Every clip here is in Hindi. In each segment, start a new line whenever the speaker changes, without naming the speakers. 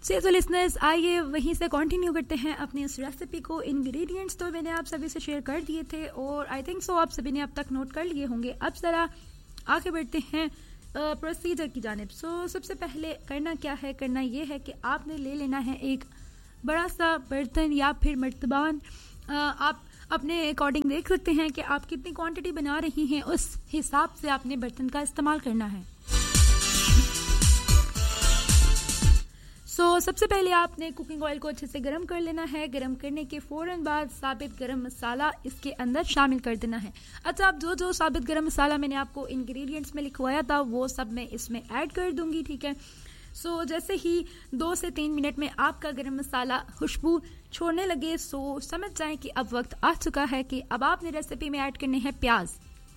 तो लिसनर्स, आइए वहीं से कंटिन्यू करते हैं अपनी इस रेसिपी को। इंग्रेडिएंट्स तो मैंने आप सभी से शेयर कर दिए थे और आई थिंक सो आप सभी ने अब तक नोट कर लिए होंगे। अब जरा आगे बढ़ते हैं प्रोसीजर की जानिब। सबसे पहले करना क्या है, करना ये है कि आपने ले लेना है एक बड़ा सा बर्तन या फिर मर्तबान। आप अपने अकॉर्डिंग देख सकते हैं कि आप कितनी क्वांटिटी बना रही हैं, उस हिसाब से आपने बर्तन का इस्तेमाल करना है। सबसे पहले आपने कुकिंग ऑयल को अच्छे से गर्म कर लेना है। गर्म करने के फौरन बाद साबित गरम मसाला इसके अंदर शामिल कर देना है। अच्छा, अब जो साबित गरम मसाला मैंने आपको इंग्रेडिएंट्स में लिखवाया था वो सब मैं इसमें ऐड कर दूंगी, ठीक है। जैसे ही 2 से 3 मिनट में आपका गरम मसाला खुशबू छोड़ने लगे समझ जाएं कि अब वक्त आ चुका है कि अब आपने रेसिपी में ऐड करने हैं प्याज।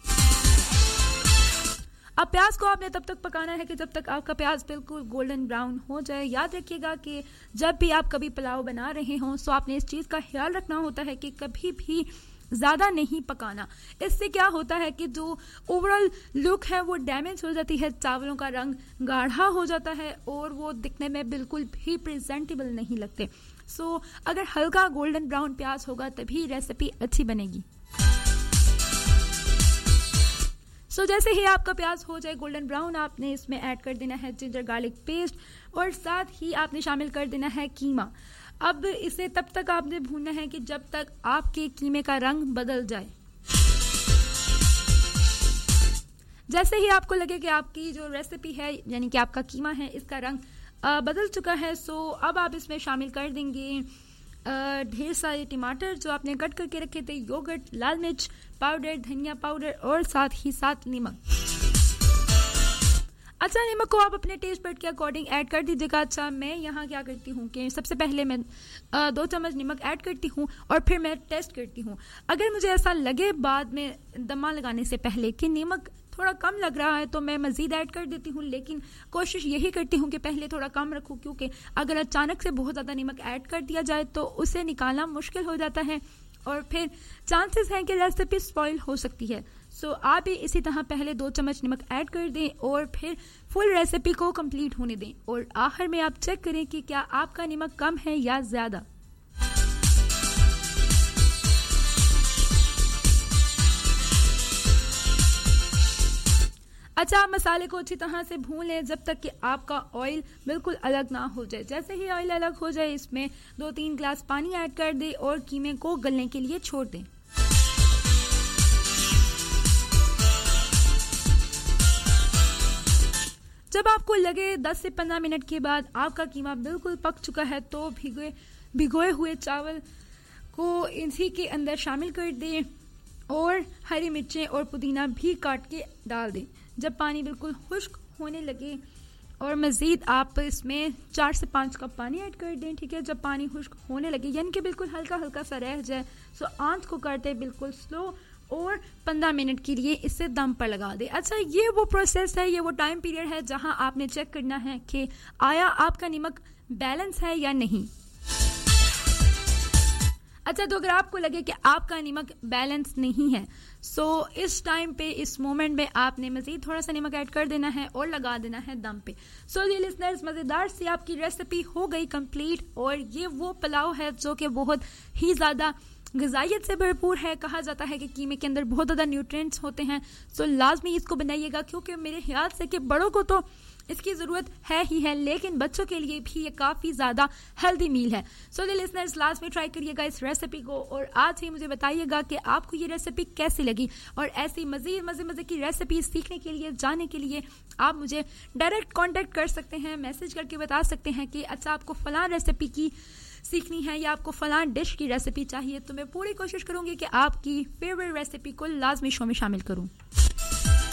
अब प्याज को आपने तब तक पकाना है कि जब तक आपका प्याज बिल्कुल गोल्डन ब्राउन हो जाए। याद रखिएगा कि जब भी आप कभी पुलाव बना रहे हों आपने इस चीज का ख्याल रखना होता है कि कभी भी ज्यादा नहीं पकाना। इससे क्या होता है कि जो ओवरऑल लुक है वो डैमेज हो जाती है, चावलों का रंग गाढ़ा हो जाता है और वो दिखने में बिल्कुल भी प्रेजेंटेबल नहीं लगते। अगर हल्का गोल्डन ब्राउन प्याज होगा तभी रेसिपी अच्छी बनेगी। जैसे ही आपका प्याज हो जाए गोल्डन ब्राउन, आपने इसमें ऐड कर देना है जिंजर गार्लिक पेस्ट और साथ ही आपने शामिल कर देना है कीमा। अब इसे तब तक आपने भूनना है कि जब तक आपके कीमे का रंग बदल जाए। जैसे ही आपको लगे कि आपकी जो रेसिपी है यानी कि आपका कीमा है इसका रंग बदल चुका है, अब आप इसमें शामिल कर देंगे ढेर सारे टमाटर जो आपने कट करके रखे थे, योगर्ट, लाल मिर्च पाउडर, धनिया पाउडर और साथ ही साथ नमक। अच्छा, नमक को आप अपने टेस्ट बड के अकॉर्डिंग ऐड कर दीजिएगा। अच्छा, मैं यहाँ क्या करती हूँ कि सबसे पहले मैं 2 चम्मच नमक ऐड करती हूँ और फिर मैं टेस्ट करती हूँ। अगर मुझे ऐसा लगे बाद में दमा लगाने से पहले कि नमक थोड़ा कम लग रहा है तो मैं मजीद ऐड कर देती हूँ, लेकिन कोशिश यही करती हूँ कि पहले थोड़ा कम रखूँ, क्योंकि अगर अचानक से बहुत ज़्यादा नमक ऐड कर दिया जाए तो उसे निकालना मुश्किल हो जाता है और फिर चांसेस हैं कि रेसिपी स्पॉइल हो सकती है। आप भी इसी तरह पहले 2 चम्मच नमक ऐड कर दें और फिर फुल रेसिपी को कंप्लीट होने दें और आखिर में आप चेक करें कि क्या आपका नमक कम है या ज्यादा। अच्छा, मसाले को अच्छी तरह से भून लें जब तक कि आपका ऑयल बिल्कुल अलग ना हो जाए। जैसे ही ऑयल अलग हो जाए इसमें 2-3 ग्लास पानी ऐड कर दें और कीमे को गलने के लिए छोड़ दें। जब आपको लगे 10 से 15 मिनट के बाद आपका कीमा बिल्कुल पक चुका है तो भिगोए हुए चावल को इसी के अंदर शामिल कर दें और हरी मिर्चें और पुदीना भी काट के डाल दें। जब पानी बिल्कुल खुश्क होने लगे और मजीद आप इसमें 4 से 5 कप पानी ऐड कर दें, ठीक है। जब पानी खुश्क होने लगे यानी कि बिल्कुल हल्का हल्का सा रह जाए आंच को करते बिल्कुल स्लो और 15 मिनट के लिए इसे दम पर लगा दे। अच्छा, ये वो प्रोसेस है, ये वो टाइम पीरियड है जहां आपने चेक करना है कि आया आपका नमक बैलेंस है या नहीं। अच्छा, तो अगर आपको लगे कि आपका नमक बैलेंस नहीं है इस टाइम पे, इस मोमेंट में आपने मजीद थोड़ा सा नमक ऐड कर देना है और लगा देना है दम पे। जी लिसनर्स, मजेदार सी आपकी रेसिपी हो गई कंप्लीट और ये वो पुलाव है जो कि बहुत ही ज्यादा ग़िज़ाइयत से भरपूर है। कहा जाता है कि कीमे के अंदर बहुत ज़्यादा न्यूट्रिएंट्स होते हैं। लाजमी इसको बनाइएगा, क्योंकि मेरे ख्याल से कि बड़ों को तो इसकी ज़रूरत है ही है, लेकिन बच्चों के लिए भी ये काफ़ी ज़्यादा हेल्दी मील है। लिसनर्स, लास्ट में ट्राई करिएगा इस रेसिपी को और आज ही मुझे बताइएगा कि आपको ये रेसिपी कैसी लगी। और ऐसी मज़ीद मज़े की रेसिपी सीखने के लिए, जानने के लिए आप मुझे डायरेक्ट कॉन्टेक्ट कर सकते हैं, मैसेज करके बता सकते हैं कि अच्छा आपको फ़लाँ रेसिपी की सीखनी है या आपको फलां डिश की रेसिपी चाहिए, तो मैं पूरी कोशिश करूंगी कि आपकी फेवरेट रेसिपी को लाजमी शो में शामिल करूं।